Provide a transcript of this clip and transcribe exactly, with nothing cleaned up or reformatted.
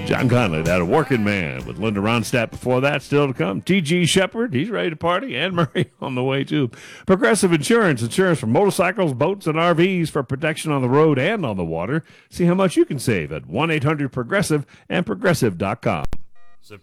John Conley, that a working man, with Linda Ronstadt before that, still to come. T G. Shepard, he's ready to party. Anne Murray on the way, too. Progressive Insurance, insurance for motorcycles, boats, and R Vs for protection on the road and on the water. See how much you can save at one eight hundred progressive and progressive dot com.